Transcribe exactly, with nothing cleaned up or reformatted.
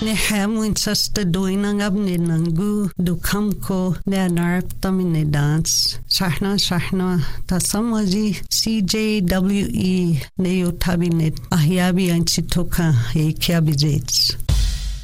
Ne hamuin sasta doinangab ne nangu du kamko ne anarp tamine dance. Sahna sahna ta samaji C J W E ne yotabinet ahyabi anchitoka e kiabijets.